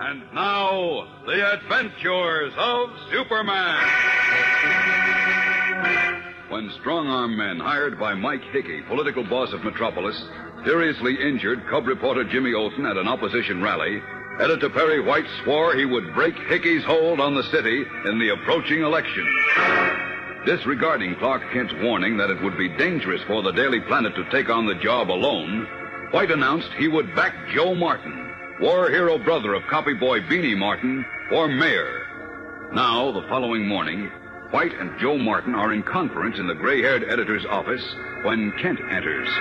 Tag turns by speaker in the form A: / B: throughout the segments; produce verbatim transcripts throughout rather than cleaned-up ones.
A: And now, the adventures of Superman. When strong-arm men hired by Mike Hickey, political boss of Metropolis, seriously injured Cub reporter Jimmy Olsen at an opposition rally, Editor Perry White swore he would break Hickey's hold on the city in the approaching election. Disregarding Clark Kent's warning that it would be dangerous for the Daily Planet to take on the job alone, White announced he would back Joe Martin, war hero brother of copyboy Beanie Martin, for mayor. Now, the following morning, White and Joe Martin are in conference in the gray-haired editor's office when Kent enters.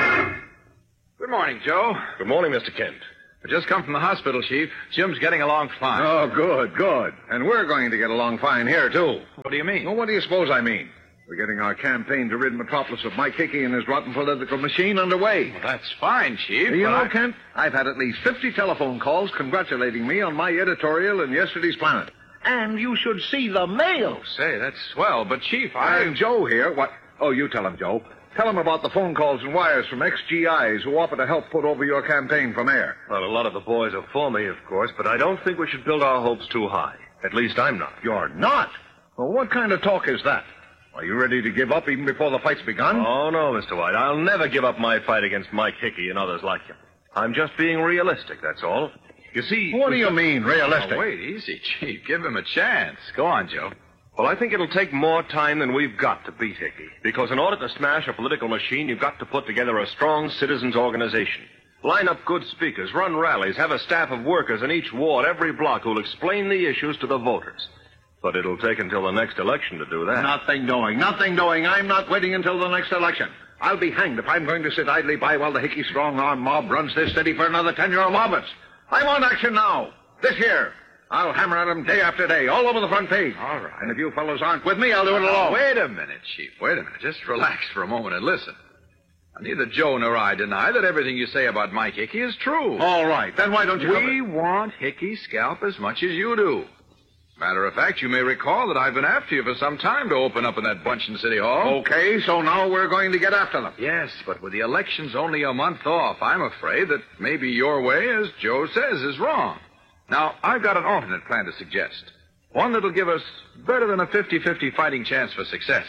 B: Good morning, Joe.
C: Good morning, Mister Kent.
B: I just come from the hospital, Chief. Jim's getting along fine.
C: Oh, good, good. And we're going to get along fine here, too.
B: What do you mean?
C: Well, what do you suppose I mean? We're getting our campaign to rid Metropolis of Mike Hickey and his rotten political machine underway.
B: Well, that's fine, Chief.
C: Do you know,
B: I...
C: Kent, I've had at least fifty telephone calls congratulating me on my editorial in yesterday's Planet. And you should see the mail.
B: Oh, say, that's swell. But, Chief, I...
C: And Joe here, what... Oh, you tell him, Joe. Tell him about the phone calls and wires from ex G Is who offer to help put over your campaign for mayor.
D: Well, a lot of the boys are for me, of course, but I don't think we should build our hopes too high. At least I'm not.
C: You're not? Well, what kind of talk is that? Are you ready to give up even before the fight's begun?
D: Oh, no, Mister White. I'll never give up my fight against Mike Hickey and others like him. I'm just being realistic, that's all. You see...
C: What do you mean, realistic?
B: Oh, wait, easy, Chief. Give him a chance. Go on, Joe.
D: Well, I think it'll take more time than we've got to beat Hickey. Because in order to smash a political machine, you've got to put together a strong citizens' organization. Line up good speakers, run rallies, have a staff of workers in each ward, every block, who'll explain the issues to the voters. But it'll take until the next election to do that.
C: Nothing doing, nothing doing. I'm not waiting until the next election. I'll be hanged if I'm going to sit idly by while the Hickey strong-arm mob runs this city for another ten-year allotments. I want action now. This year. I'll hammer at them day after day, all over the front page.
B: All right.
C: And if you fellows aren't with me, I'll do it alone.
B: Wait a minute, Chief. Wait a minute. Just relax for a moment and listen. Neither Joe nor I deny that everything you say about Mike Hickey is true.
C: All right. Then why don't you...
B: We want Hickey's scalp as much as you do. Matter of fact, you may recall that I've been after you for some time to open up in that bunch in City Hall.
C: Okay, so now we're going to get after them.
B: Yes, but with the elections only a month off, I'm afraid that maybe your way, as Joe says, is wrong. Now, I've got an alternate plan to suggest. One that'll give us better than a fifty-fifty fighting chance for success.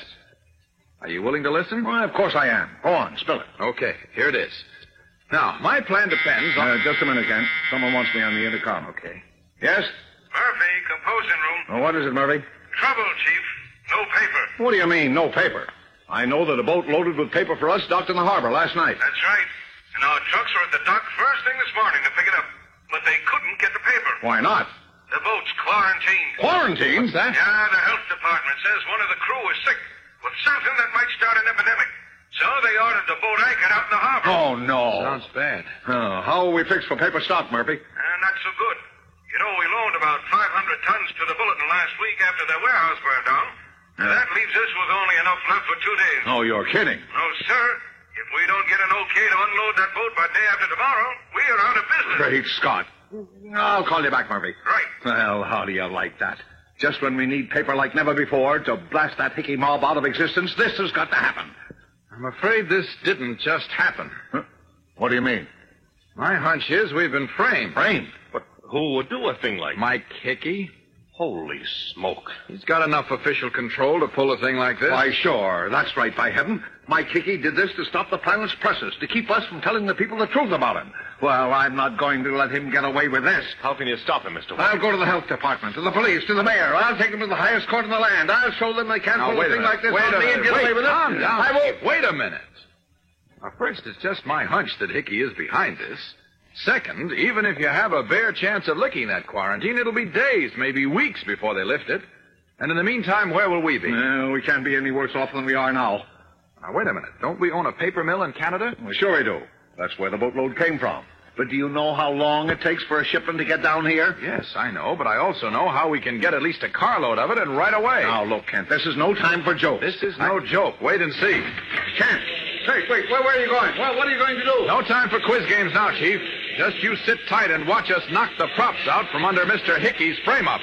B: Are you willing to listen?
C: Well, of course I am. Go on, spill it.
B: Okay, here it is. Now, my plan depends on...
C: Uh, just a minute, Kent. Someone wants me on the intercom.
B: Okay.
C: Yes?
E: Murphy, composing room.
C: Oh, what is it, Murphy?
E: Trouble, Chief. No paper.
C: What do you mean, no paper? I know that a boat loaded with paper for us docked in the harbor last night.
E: That's right. And our trucks were at the dock first thing this morning to pick it up. But they couldn't get the paper.
C: Why not?
E: The boat's quarantined.
C: Quarantined?
B: What's that?
E: Yeah, the health department says one of the crew is sick with something that might start an epidemic. So they ordered the boat anchored out in the harbor.
C: Oh, no.
B: Sounds bad.
C: Oh, how are we fixed for paper stock, Murphy?
E: Uh, not so good. You know, we loaned about five hundred tons to the Bulletin last week after their warehouse burned down. And that leaves us with only enough left for two days.
C: Oh, you're kidding.
E: No, sir. If we don't get an okay to unload that boat by day after tomorrow, we are out of business.
C: Great Scott. I'll call you back, Murphy.
E: Right.
C: Well, how do you like that? Just when we need paper like never before to blast that Hickey mob out of existence, this has got to happen.
B: I'm afraid this didn't just happen.
C: Huh? What do you mean?
B: My hunch is we've been framed.
C: Framed?
D: But who would do a thing like that?
B: Mike Hickey?
D: Holy smoke.
B: He's got enough official control to pull a thing like this.
C: Why, sure. That's right, by heaven. Mike Hickey did this to stop the planet's presses, to keep us from telling the people the truth about him. Well, I'm not going to let him get away with this.
D: How can you stop him, Mister White?
C: I'll go to the health department, to the police, to the mayor. I'll take them to the highest court in the land. I'll show them they can't
B: Now,
C: pull a
B: wait a
C: thing
B: minute.
C: like this
B: Wait
C: on
B: a
C: me and
B: minute.
C: get
B: Wait,
C: away with it.
B: calm down.
C: I won't.
B: Wait a minute. Now, first, it's just my hunch that Hickey is behind this. Second, even if you have a bare chance of licking that quarantine, it'll be days, maybe weeks before they lift it. And in the meantime, where will we be?
C: No, we can't be any worse off than we are now.
B: Now, wait a minute. Don't we own a paper mill in Canada?
C: Well, sure we do. That's where the boatload came from. But do you know how long it takes for a shipment to get down here?
B: Yes, I know, but I also know how we can get at least a carload of it and right away.
C: Now, look, Kent, this is no time for jokes.
B: This is no joke. Wait and see.
C: Kent! Wait, wait, where, where are you going? Well, what are you going to do?
B: No time for quiz games now, Chief. Just you sit tight and watch us knock the props out from under Mister Hickey's frame-up.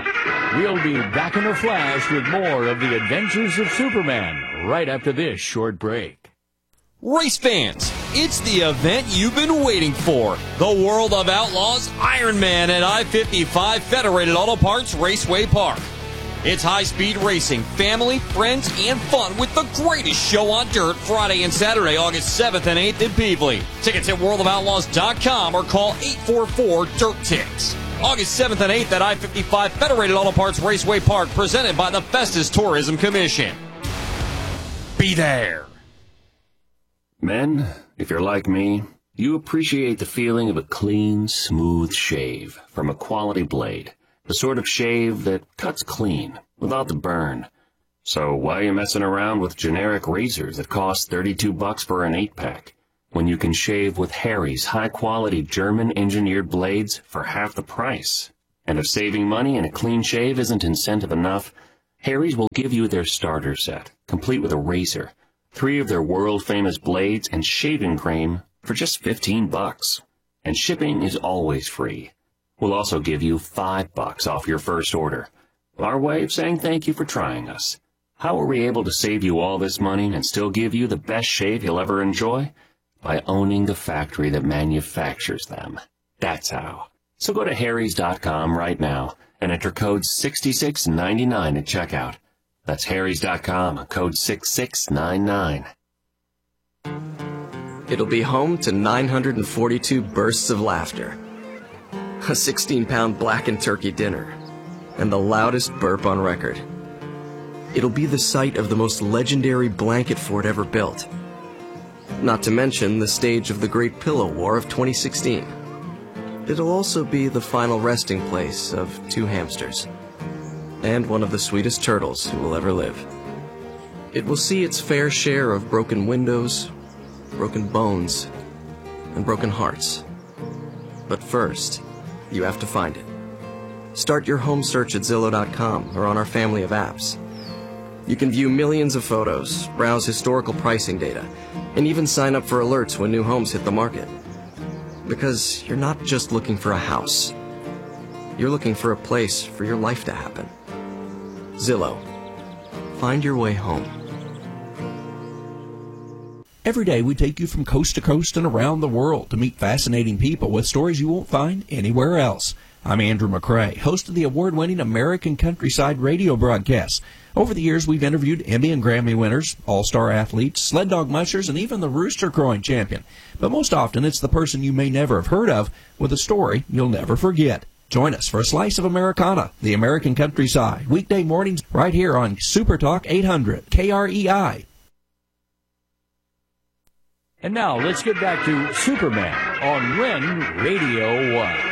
F: We'll be back in a flash with more of the adventures of Superman right after this short break.
G: Race fans, it's the event you've been waiting for. The World of Outlaws Ironman at I fifty-five Federated Auto Parts Raceway Park. It's high-speed racing, family, friends, and fun with the greatest show on dirt Friday and Saturday, August seventh and eighth in Peevely. Tickets at world of outlaws dot com or call eight four four dirt tix. August seventh and eighth at I fifty-five Federated Auto Parts Raceway Park, presented by the Festus Tourism Commission. Be there.
F: Men, if you're like me, you appreciate the feeling of a clean, smooth shave from a quality blade. The sort of shave that cuts clean, without the burn. So why are you messing around with generic razors that cost thirty-two bucks for an eight-pack, when you can shave with Harry's high-quality German-engineered blades for half the price? And if saving money and a clean shave isn't incentive enough, Harry's will give you their starter set, complete with a razor, three of their world-famous blades, and shaving cream for just fifteen bucks. And shipping is always free. We'll also give you five bucks off your first order. Our way of saying thank you for trying us. How are we able to save you all this money and still give you the best shave you'll ever enjoy? By owning the factory that manufactures them. That's how. So go to harrys dot com right now and enter code sixty-six ninety-nine at checkout. That's harrys dot com, code six six nine nine.
H: It'll be home to nine hundred forty-two bursts of laughter, a sixteen-pound blackened turkey dinner, and the loudest burp on record. It'll be the site of the most legendary blanket fort ever built. Not to mention the stage of the Great Pillow War of twenty sixteen. It'll also be the final resting place of two hamsters, and one of the sweetest turtles who will ever live. It will see its fair share of broken windows, broken bones, and broken hearts. But first, you have to find it. Start your home search at Zillow dot com or on our family of apps. You can view millions of photos, browse historical pricing data, and even sign up for alerts when new homes hit the market. Because you're not just looking for a house. You're looking for a place for your life to happen. Zillow. Find your way home.
I: Every day we take you from coast to coast and around the world to meet fascinating people with stories you won't find anywhere else. I'm Andrew McCrae, host of the award-winning American Countryside radio broadcast. Over the years, we've interviewed Emmy and Grammy winners, all-star athletes, sled dog mushers, and even the rooster crowing champion. But most often, it's the person you may never have heard of with a story you'll never forget. Join us for a slice of Americana, the American Countryside, weekday mornings right here on Super Talk eight hundred K R E I.
F: And now let's get back to Superman on When Radio Was.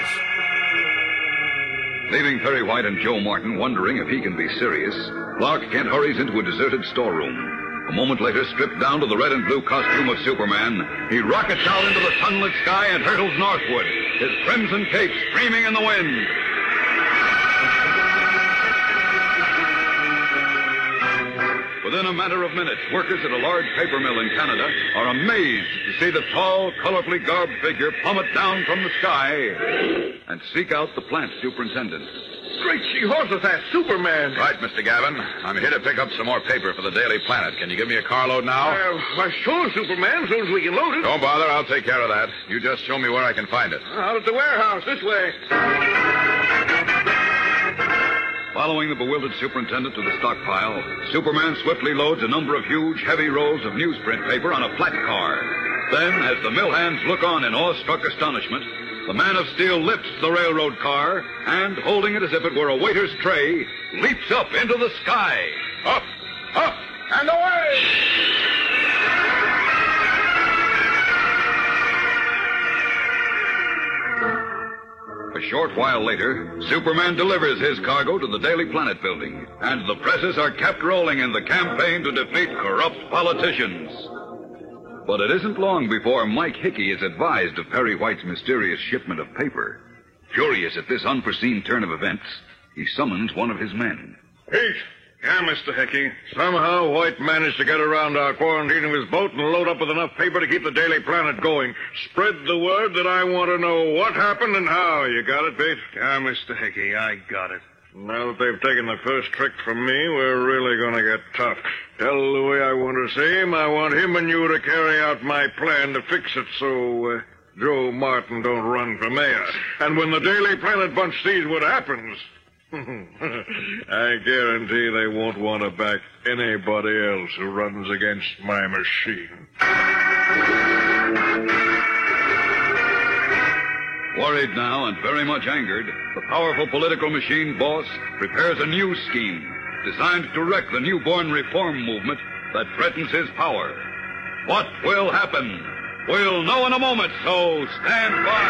A: Leaving Perry White and Joe Martin wondering if he can be serious, Clark Kent hurries into a deserted storeroom. A moment later, stripped down to the red and blue costume of Superman, he rockets out into the sunlit sky and hurtles northward, his crimson cape streaming in the wind. Within a matter of minutes, workers at a large paper mill in Canada are amazed to see the tall, colorfully garbed figure plummet down from the sky and seek out the plant superintendent.
C: Great she horses, that Superman.
B: Right, Mister Gavin. I'm here to pick up some more paper for the Daily Planet. Can you give me a carload now?
C: Uh, well, sure, Superman, as soon as we can load it.
B: Don't bother. I'll take care of that. You just show me where I can find it.
C: Out at the warehouse, this way.
A: Following the bewildered superintendent to the stockpile, Superman swiftly loads a number of huge, heavy rolls of newsprint paper on a flat car. Then, as the mill hands look on in awestruck astonishment, the man of steel lifts the railroad car and, holding it as if it were a waiter's tray, leaps up into the sky.
C: Up, up, and away!
A: A short while later, Superman delivers his cargo to the Daily Planet building, and the presses are kept rolling in the campaign to defeat corrupt politicians. But it isn't long before Mike Hickey is advised of Perry White's mysterious shipment of paper. Furious at this unforeseen turn of events, he summons one of his men.
C: Pete. Yeah, Mister Hickey. Somehow White managed to get around our quarantine of his boat and load up with enough paper to keep the Daily Planet going. Spread the word that I want to know what happened and how. You got it, Pete?
E: Yeah, Mister Hickey, I got it. Now that they've taken the first trick from me, we're really going to get tough. Tell Louis I want to see him. I want him and you to carry out my plan to fix it so uh, Joe Martin don't run for mayor. And when the Daily Planet bunch sees what happens, I guarantee they won't want to back anybody else who runs against my machine.
A: Worried now and very much angered, the powerful political machine boss prepares a new scheme designed to wreck the newborn reform movement that threatens his power. What will happen? We'll know in a moment, so stand by.